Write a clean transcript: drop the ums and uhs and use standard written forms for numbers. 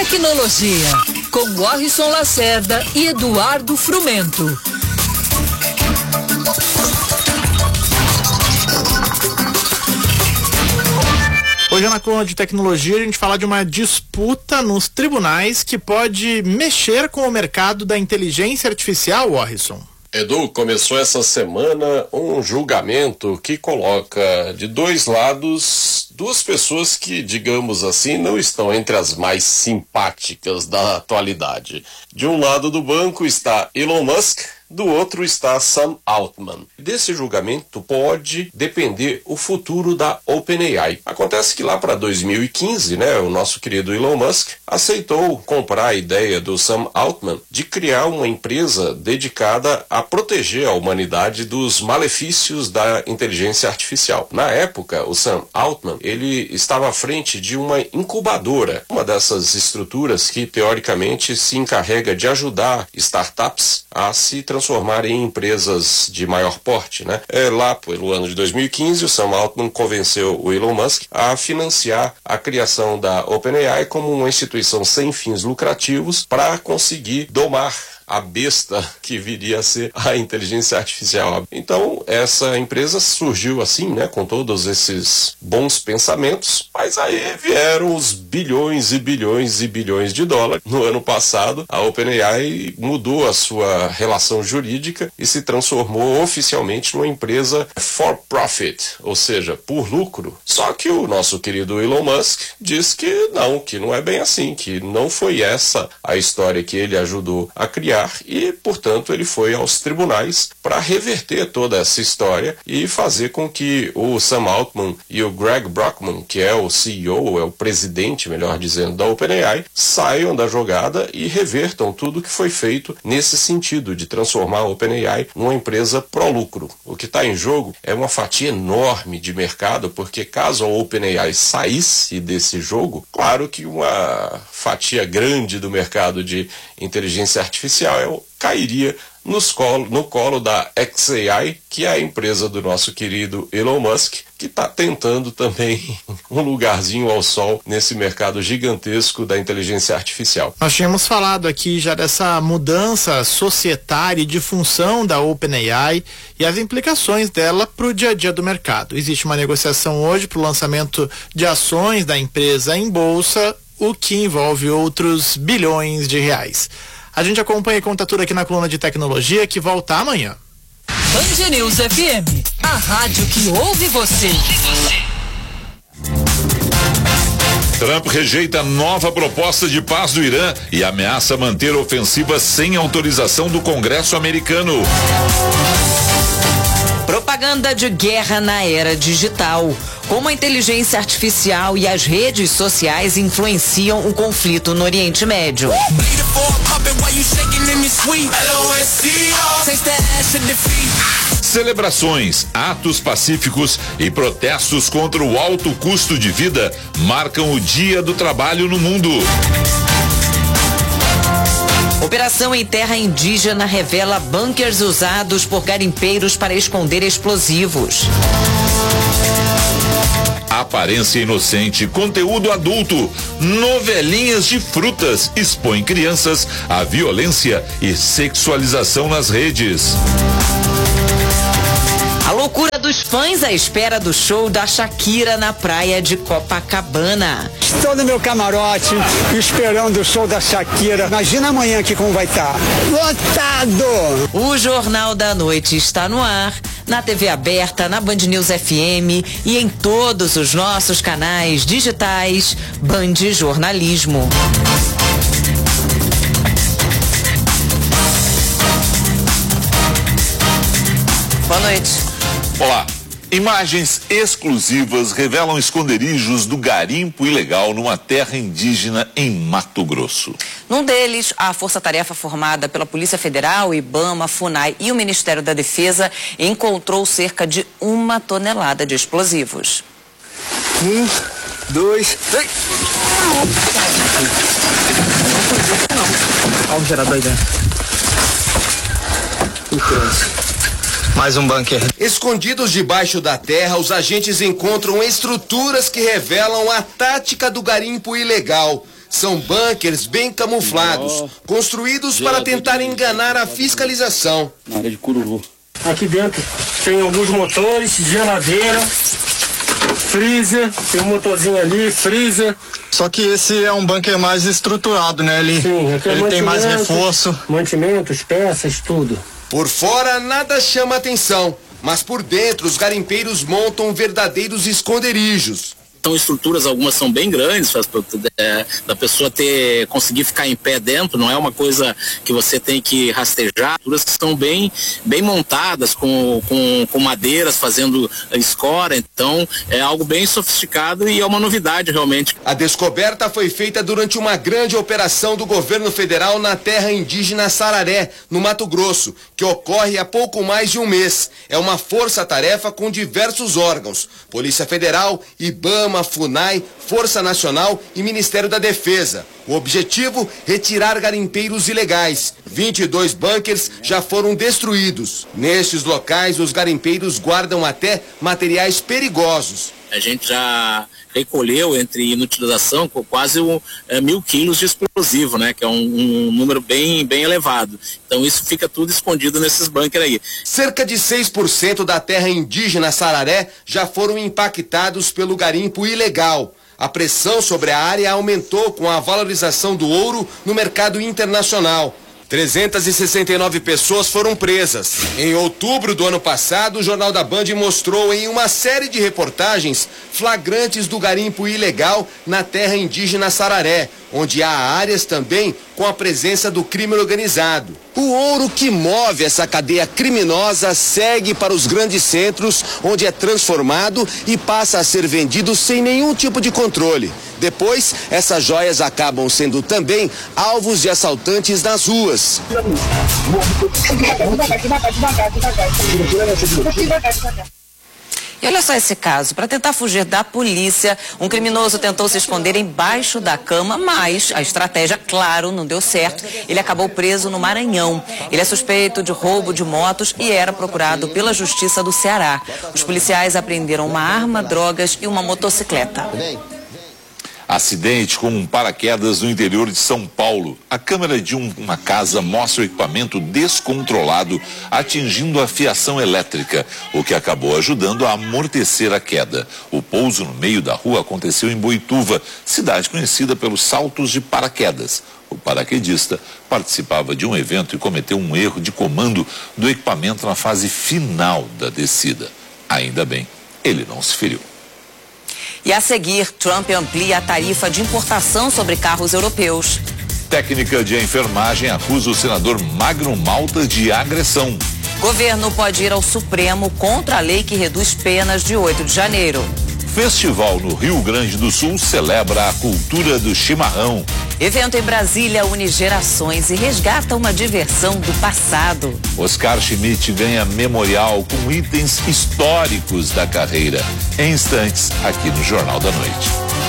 Tecnologia, com Warrison Lacerda e Eduardo Frumento. Hoje na coluna de tecnologia a gente fala de uma disputa nos tribunais que pode mexer com o mercado da inteligência artificial, Warrison. Edu, começou essa semana um julgamento que coloca de dois lados duas pessoas que, digamos assim, não estão entre as mais simpáticas da atualidade. De um lado do banco está Elon Musk, do outro está Sam Altman. Desse julgamento pode depender o futuro da OpenAI. Acontece que lá para 2015, o nosso querido Elon Musk aceitou comprar a ideia do Sam Altman de criar uma empresa dedicada a proteger a humanidade dos malefícios da inteligência artificial. Na época, o Sam Altman, ele estava à frente de uma incubadora, uma dessas estruturas que teoricamente se encarrega de ajudar startups a se transformar em empresas de maior porte, Lá pelo ano de 2015, o Sam Altman convenceu o Elon Musk a financiar a criação da OpenAI como uma instituição sem fins lucrativos para conseguir domar a besta que viria a ser a inteligência artificial. Então, essa empresa surgiu assim, com todos esses bons pensamentos, mas aí vieram os bilhões e bilhões e bilhões de dólares. No ano passado, a OpenAI mudou a sua relação jurídica e se transformou oficialmente numa empresa for profit, ou seja, por lucro. Só que o nosso querido Elon Musk diz que não é bem assim, que não foi essa a história que ele ajudou a criar e, portanto, ele foi aos tribunais para reverter toda essa história e fazer com que o Sam Altman e o Greg Brockman, que é o CEO, é o presidente, melhor dizendo, da OpenAI, saiam da jogada e revertam tudo que foi feito nesse sentido de transformar a OpenAI numa empresa pró-lucro. O que está em jogo é uma fatia enorme de mercado, porque caso a OpenAI saísse desse jogo, claro que uma fatia grande do mercado de inteligência artificial cairia no colo da xAI, que é a empresa do nosso querido Elon Musk, que está tentando também um lugarzinho ao sol nesse mercado gigantesco da inteligência artificial. Nós tínhamos falado aqui já dessa mudança societária e de função da OpenAI e as implicações dela para o dia a dia do mercado. Existe uma negociação hoje para o lançamento de ações da empresa em bolsa, o que envolve outros bilhões de reais. A gente acompanha e conta tudo aqui na coluna de tecnologia, que volta amanhã. Band News FM, a rádio que ouve você. Trump rejeita nova proposta de paz do Irã e ameaça manter ofensiva sem autorização do Congresso americano. Propaganda de guerra na era digital. Como a inteligência artificial e as redes sociais influenciam o conflito no Oriente Médio. Celebrações, atos pacíficos e protestos contra o alto custo de vida marcam o Dia do Trabalho no mundo. Operação em terra indígena revela bunkers usados por garimpeiros para esconder explosivos. Aparência inocente, conteúdo adulto, novelinhas de frutas expõem crianças à violência e sexualização nas redes. A loucura dos fãs à espera do show da Shakira na praia de Copacabana. Estou no meu camarote esperando o show da Shakira. Imagina amanhã aqui como vai estar. Lotado! O Jornal da Noite está no ar, na TV aberta, na Band News FM e em todos os nossos canais digitais. Band Jornalismo. Boa noite. Olá. Imagens exclusivas revelam esconderijos do garimpo ilegal numa terra indígena em Mato Grosso. Num deles, a força-tarefa formada pela Polícia Federal, IBAMA, FUNAI e o Ministério da Defesa encontrou cerca de 1 tonelada de explosivos. 1, 2, 3. Olha o gerador aí dentro. Mais um bunker. Escondidos debaixo da terra, os agentes encontram estruturas que revelam a tática do garimpo ilegal. São bunkers bem camuflados, construídos para tentar enganar a fiscalização. Na área de Cururu. Aqui dentro tem alguns motores, geladeira, freezer, tem um motorzinho ali, freezer. Só que esse é um bunker mais estruturado, né? Ele tem mais reforço. Mantimentos, peças, tudo. Por fora nada chama atenção, mas por dentro os garimpeiros montam verdadeiros esconderijos. São estruturas, algumas são bem grandes, da pessoa conseguir ficar em pé dentro, não é uma coisa que você tem que rastejar, estruturas que são bem montadas, com madeiras, fazendo escora, então é algo bem sofisticado e é uma novidade realmente. A descoberta foi feita durante uma grande operação do governo federal na terra indígena Sararé, no Mato Grosso, que ocorre há pouco mais de um mês. É uma força-tarefa com diversos órgãos, Polícia Federal, IBAMA, FUNAI, Força Nacional e Ministério da Defesa. O objetivo, retirar garimpeiros ilegais. 22 bunkers já foram destruídos. Nestes locais, os garimpeiros guardam até materiais perigosos. A gente já recolheu entre inutilização quase 1.000 quilos de explosivo, né? Que é um número bem elevado. Então isso fica tudo escondido nesses bunkers aí. Cerca de 6% da terra indígena Sararé já foram impactados pelo garimpo ilegal. A pressão sobre a área aumentou com a valorização do ouro no mercado internacional. 369 pessoas foram presas. Em outubro do ano passado, o Jornal da Band mostrou em uma série de reportagens flagrantes do garimpo ilegal na terra indígena Sararé, onde há áreas também com a presença do crime organizado. O ouro que move essa cadeia criminosa segue para os grandes centros, onde é transformado e passa a ser vendido sem nenhum tipo de controle. Depois, essas joias acabam sendo também alvos de assaltantes nas ruas. E olha só esse caso, para tentar fugir da polícia, um criminoso tentou se esconder embaixo da cama, mas a estratégia, claro, não deu certo. Ele acabou preso no Maranhão. Ele é suspeito de roubo de motos e era procurado pela Justiça do Ceará. Os policiais apreenderam uma arma, drogas e uma motocicleta. Acidente com um paraquedas no interior de São Paulo. A câmera de uma casa mostra o equipamento descontrolado atingindo a fiação elétrica, o que acabou ajudando a amortecer a queda. O pouso no meio da rua aconteceu em Boituva, cidade conhecida pelos saltos de paraquedas. O paraquedista participava de um evento e cometeu um erro de comando do equipamento na fase final da descida. Ainda bem, ele não se feriu. E a seguir, Trump amplia a tarifa de importação sobre carros europeus. Técnica de enfermagem acusa o senador Magno Malta de agressão. Governo pode ir ao Supremo contra a lei que reduz penas de 8 de janeiro. Festival no Rio Grande do Sul celebra a cultura do chimarrão. Evento em Brasília une gerações e resgata uma diversão do passado. Oscar Schmidt ganha memorial com itens históricos da carreira. Em instantes, aqui no Jornal da Noite.